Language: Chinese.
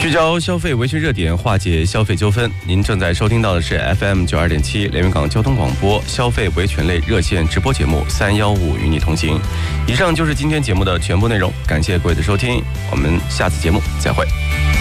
聚焦消费维权热点，化解消费纠纷。您正在收听到的是 FM92.7 连云港交通广播消费维权类热线直播节目315与你同行。以上就是今天节目的全部内容，感谢各位的收听，我们下次节目再会。